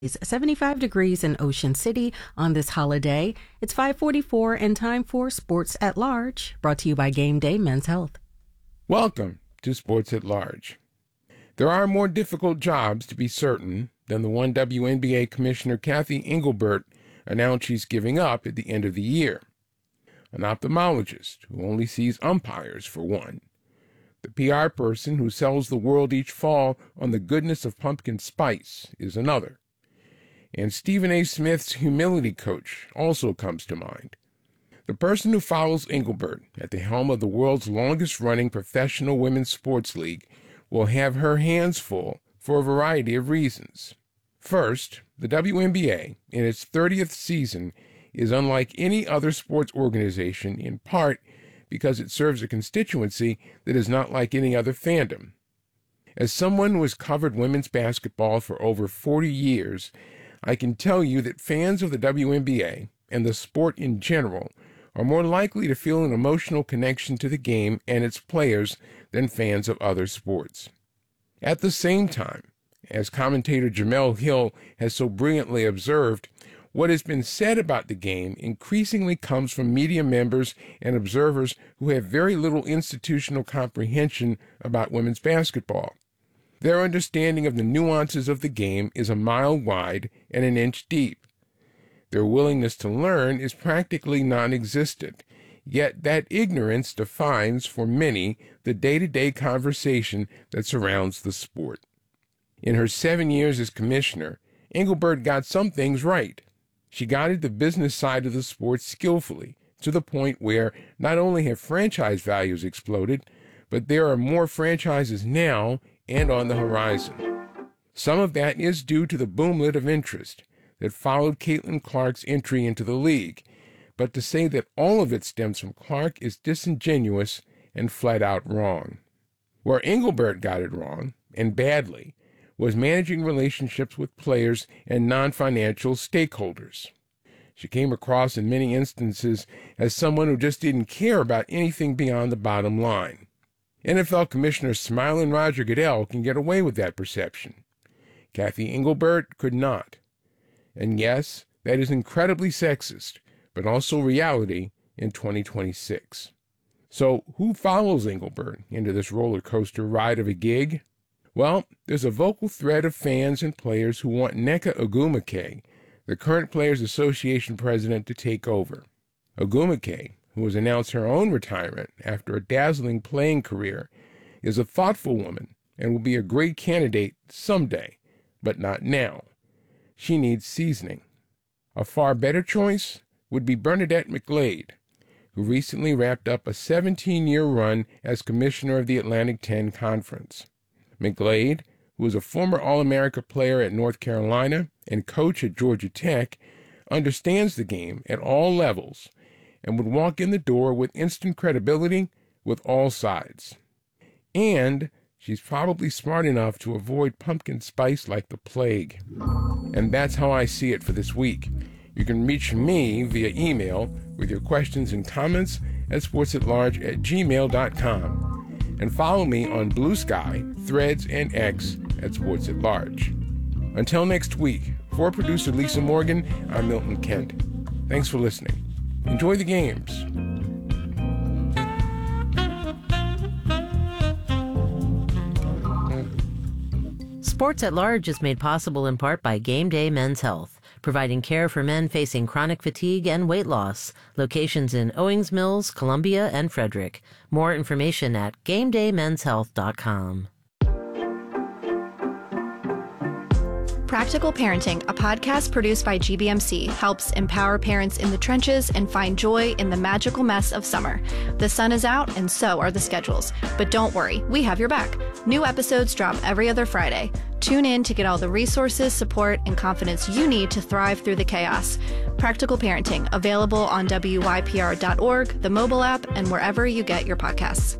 It's 75 degrees in Ocean City on this holiday. It's 5:44 and time for Sports at Large, brought to you by Game Day Men's Health. Welcome to Sports at Large. There are more difficult jobs, to be certain, than the one WNBA Commissioner Cathy Engelbert announced she's giving up at the end of the year. An ophthalmologist who only sees umpires, for one. The PR person who sells the world each fall on the goodness of pumpkin spice is another. And Stephen A. Smith's humility coach also comes to mind. The person who follows Engelbert at the helm of the world's longest-running professional women's sports league will have her hands full for a variety of reasons. First, the WNBA, in its 30th season, is unlike any other sports organization, in part because it serves a constituency that is not like any other fandom. As someone who has covered women's basketball for over 40 years, I can tell you that fans of the WNBA and the sport in general are more likely to feel an emotional connection to the game and its players than fans of other sports. At the same time, as commentator Jemele Hill has so brilliantly observed, what has been said about the game increasingly comes from media members and observers who have very little institutional comprehension about women's basketball. Their understanding of the nuances of the game is a mile wide and an inch deep. Their willingness to learn is practically non-existent, yet that ignorance defines, for many, the day-to-day conversation that surrounds the sport. In her 7 years as commissioner, Engelbert got some things right. She guided the business side of the sport skillfully, to the point where not only have franchise values exploded, but there are more franchises now and on the horizon. Some of that is due to the boomlet of interest that followed Caitlin Clark's entry into the league, but to say that all of it stems from Clark is disingenuous and flat out wrong. Where Engelbert got it wrong, and badly, was managing relationships with players and non-financial stakeholders. She came across in many instances as someone who just didn't care about anything beyond the bottom line. NFL Commissioner Smiling Roger Goodell can get away with that perception. Cathy Engelbert could not. And yes, that is incredibly sexist, but also reality in 2026. So who follows Engelbert into this roller coaster ride of a gig? Well, there's a vocal thread of fans and players who want Nneka Ogwumike, the current Players Association president, to take over. Ogwumike, who has announced her own retirement after a dazzling playing career, is a thoughtful woman and will be a great candidate someday, but not now. She needs seasoning. A far better choice would be Bernadette McGlade, who recently wrapped up a 17-year run as commissioner of the Atlantic 10 Conference. McGlade, who is a former All-America player at North Carolina and coach at Georgia Tech, understands the game at all levels and would walk in the door with instant credibility with all sides. And she's probably smart enough to avoid pumpkin spice like the plague. And that's how I see it for this week. You can reach me via email with your questions and comments at sportsatlarge@gmail.com. And follow me on Blue Sky, Threads, and X at Sports at Large. Until next week, for producer Lisa Morgan, I'm Milton Kent. Thanks for listening. Enjoy the games. Sports at Large is made possible in part by Game Day Men's Health, providing care for men facing chronic fatigue and weight loss. Locations in Owings Mills, Columbia, and Frederick. More information at GameDayMen'sHealth.com. Practical Parenting, a podcast produced by GBMC, helps empower parents in the trenches and find joy in the magical mess of summer. The sun is out and so are the schedules. But don't worry, we have your back. New episodes drop every other Friday. Tune in to get all the resources, support, and confidence you need to thrive through the chaos. Practical Parenting, available on WYPR.org, the mobile app, and wherever you get your podcasts.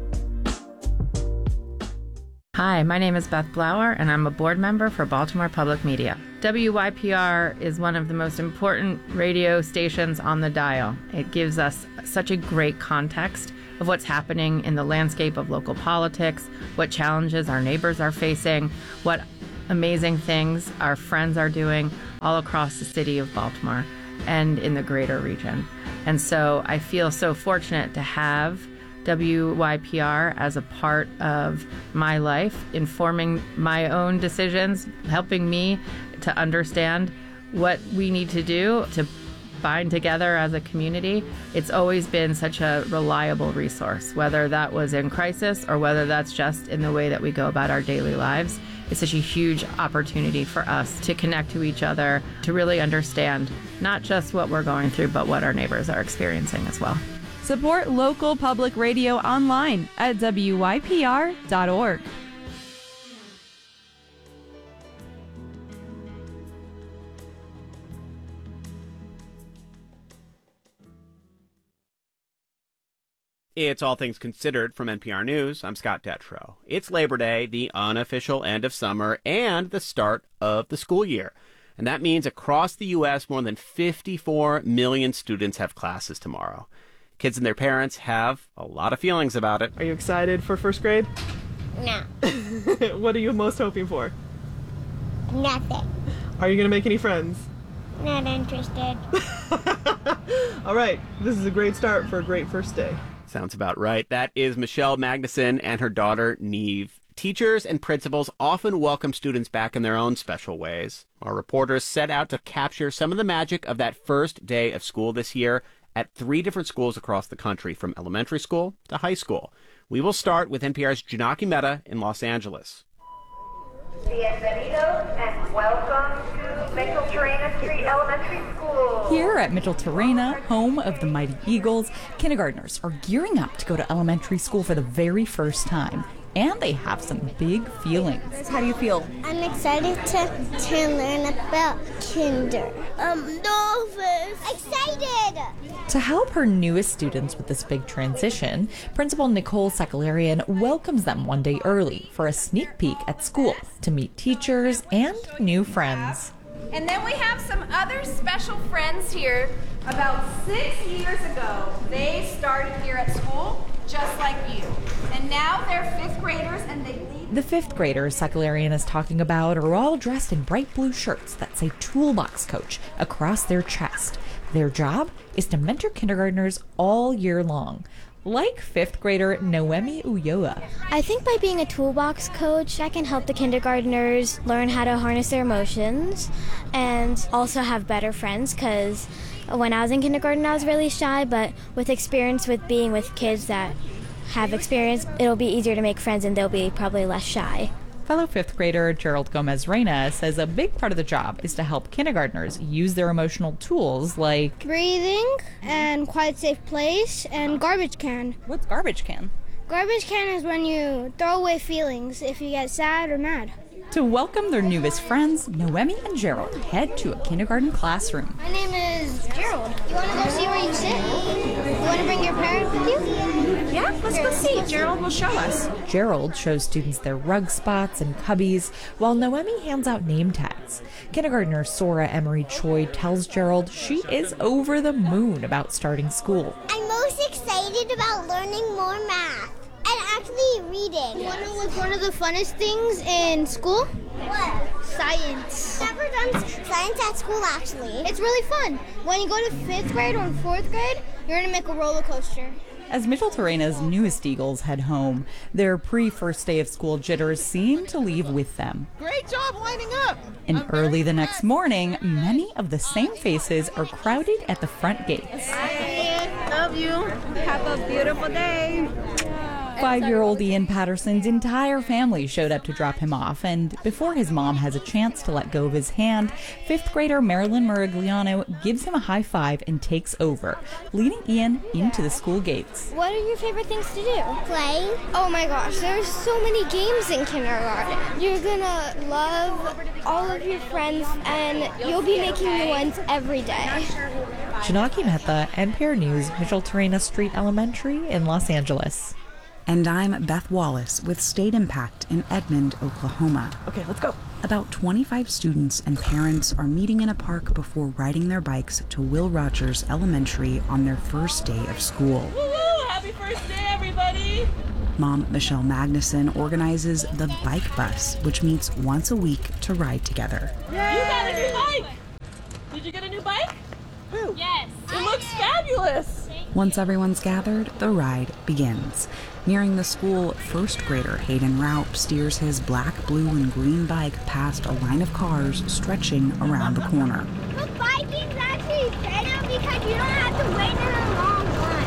Hi, my name is Beth Blower, and I'm a board member for Baltimore Public Media. WYPR is one of the most important radio stations on the dial. It gives us such a great context of what's happening in the landscape of local politics, what challenges our neighbors are facing, what amazing things our friends are doing all across the city of Baltimore and in the greater region. And so I feel so fortunate to have WYPR as a part of my life, informing my own decisions, helping me to understand what we need to do to bind together as a community. It's always been such a reliable resource, whether that was in crisis or whether that's just in the way that we go about our daily lives. It's such a huge opportunity for us to connect to each other, to really understand not just what we're going through, but what our neighbors are experiencing as well. Support local public radio online at wypr.org. It's All Things Considered from NPR News. I'm Scott Detrow. It's Labor Day, the unofficial end of summer, and the start of the school year. And that means across the U.S., more than 54 million students have classes tomorrow. Kids and their parents have a lot of feelings about it. Are you excited for first grade? No. What are you most hoping for? Nothing. Are you going to make any friends? Not interested. All right. This is a great start for a great first day. Sounds about right. That is Michelle Magnuson and her daughter, Neve. Teachers and principals often welcome students back in their own special ways. Our reporters set out to capture some of the magic of that first day of school this year at 3 different schools across the country, from elementary school to high school. We will start with NPR's Janaki Mehta in Los Angeles. Bienvenidos and welcome to Mitchell-Terena Street Elementary School. Here at Mitchell-Terena, home of the Mighty Eagles, kindergartners are gearing up to go to elementary school for the very first time. And they have some big feelings. How do you feel? I'm excited to learn about kinder. Nervous. Excited! To help her newest students with this big transition, Principal Nicole Sakalarian welcomes them one day early for a sneak peek at school to meet teachers and new friends. And then we have some other special friends here. About 6 years ago, they started here at school, just like you. And now they're 5th graders and they lead. The 5th graders Sakalarian is talking about are all dressed in bright blue shirts that say Toolbox Coach across their chest. Their job is to mentor kindergartners all year long. Like 5th grader Noemi Ulloa. I think by being a toolbox coach, I can help the kindergartners learn how to harness their emotions and also have better friends, because when I was in kindergarten, I was really shy, but with experience with being with kids that have experience, it'll be easier to make friends and they'll be probably less shy. Fellow 5th grader Gerald Gomez-Reyna says a big part of the job is to help kindergartners use their emotional tools like breathing and quiet, safe place and garbage can. What's garbage can? Garbage can is when you throw away feelings if you get sad or mad. To welcome their newest friends, Noemi and Gerald head to a kindergarten classroom. My name is Gerald. You want to go see where you sit? You want to bring your parents with you? Yeah, let's go see. Gerald will show us. Gerald shows students their rug spots and cubbies, while Noemi hands out name tags. Kindergartner Sora Emery Choi tells Gerald she is over the moon about starting school. I'm most excited about learning more math. And actually reading. You want to know what's one of the funnest things in school? What? Science. Never done science at school, actually. It's really fun. When you go to 5th grade or 4th grade, you're going to make a roller coaster. As Mitchell-Terena's newest Eagles head home, their pre-first day of school jitters seem to leave with them. Great job lining up! And early the next morning, many of the same faces are crowded at the front gates. Hi, love you. Have a beautiful day. 5-year-old Ian Patterson's entire family showed up to drop him off, and before his mom has a chance to let go of his hand, 5th grader Marilyn Murigliano gives him a high five and takes over, leading Ian into the school gates. What are your favorite things to do? Play. Oh my gosh, there's so many games in kindergarten. You're gonna love all of your friends and you'll be making new ones every day. Janaki Mehta, NPR News, Mitchell-Terena Street Elementary in Los Angeles. And I'm Beth Wallace with State Impact in Edmond, Oklahoma. Okay, let's go. About 25 students and parents are meeting in a park before riding their bikes to Will Rogers Elementary on their first day of school. Woo-hoo! Happy first day, everybody! Mom Michelle Magnuson organizes the Bike Bus, which meets once a week to ride together. Yay! You got a new bike! Did you get a new bike? Who? Yes. It looks fabulous. Once everyone's gathered, the ride begins. Nearing the school, first grader Hayden Raup steers his black, blue, and green bike past a line of cars stretching around the corner. But biking's actually better because you don't have to wait in a long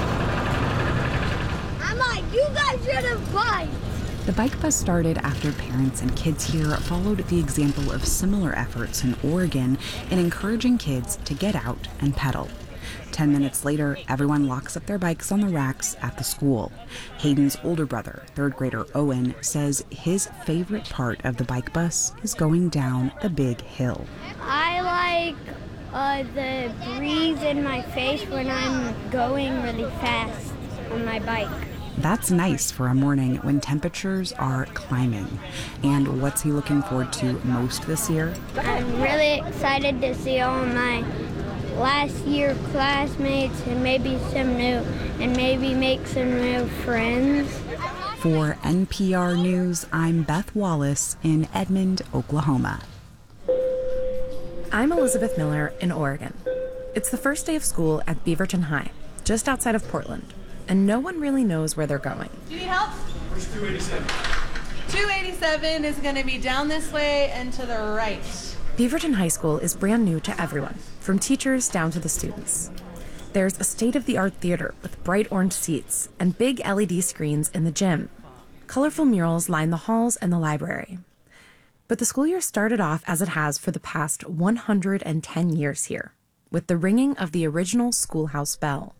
line. I'm like, you guys should have biked. The bike bus started after parents and kids here followed the example of similar efforts in Oregon in encouraging kids to get out and pedal. 10 minutes later, everyone locks up their bikes on the racks at the school. Hayden's older brother, third grader Owen, says his favorite part of the bike bus is going down the big hill. I like the breeze in my face when I'm going really fast on my bike. That's nice for a morning when temperatures are climbing. And what's he looking forward to most this year? I'm really excited to see all my last year classmates and maybe make some new friends. For NPR News, I'm Beth Wallace in Edmond, Oklahoma. I'm Elizabeth Miller in Oregon. It's the first day of school at Beaverton High, just outside of Portland, and no one really knows where they're going. Do you need help? Where's 287? 287 is going to be down this way and to the right. Beaverton High School is brand new to everyone, from teachers down to the students. There's a state-of-the-art theater with bright orange seats and big LED screens in the gym. Colorful murals line the halls and the library. But the school year started off as it has for the past 110 years here, with the ringing of the original schoolhouse bell.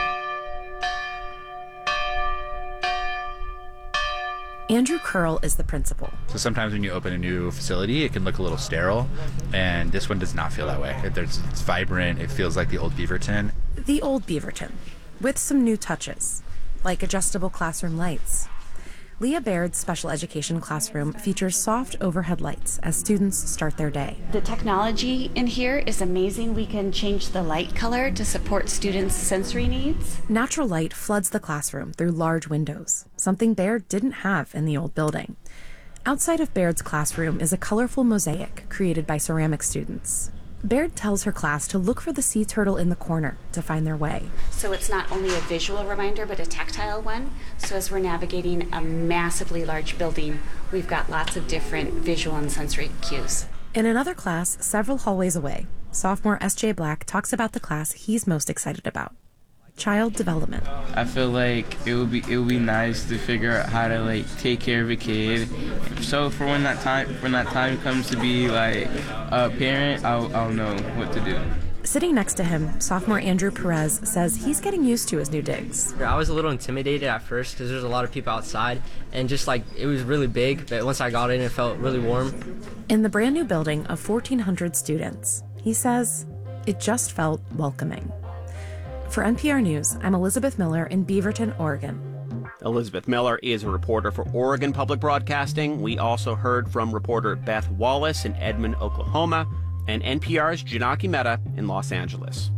Andrew Curl is the principal. So sometimes when you open a new facility, it can look a little sterile, and this one does not feel that way. It's vibrant. It feels like the old Beaverton. The old Beaverton, with some new touches, like adjustable classroom lights. Leah Baird's special education classroom features soft overhead lights as students start their day. The technology in here is amazing. We can change the light color to support students' sensory needs. Natural light floods the classroom through large windows, something Baird didn't have in the old building. Outside of Baird's classroom is a colorful mosaic created by ceramic students. Baird tells her class to look for the sea turtle in the corner to find their way. So it's not only a visual reminder, but a tactile one. So as we're navigating a massively large building, we've got lots of different visual and sensory cues. In another class, several hallways away, sophomore S.J. Black talks about the class he's most excited about. Child development. I feel like it would be nice to figure out how to take care of a kid. So for when that time comes to be a parent, I'll know what to do. Sitting next to him, sophomore Andrew Perez says he's getting used to his new digs. I was a little intimidated at first because there's a lot of people outside, and it was really big, but once I got in, it felt really warm. In the brand new building of 1,400 students, he says it just felt welcoming. For NPR News, I'm Elizabeth Miller in Beaverton, Oregon. Elizabeth Miller is a reporter for Oregon Public Broadcasting. We also heard from reporter Beth Wallace in Edmond, Oklahoma, and NPR's Janaki Mehta in Los Angeles.